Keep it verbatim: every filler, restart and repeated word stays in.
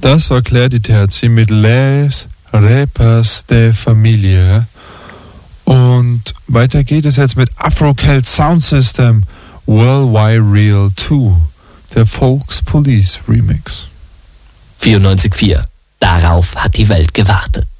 Das war Claire Di Terzi mit Les Repas de Familie. Und weiter geht es jetzt mit Afro-Celt Sound System Worldwide Real zwei, der Folks Police Remix. vierundneunzig Komma vier. Darauf hat die Welt gewartet.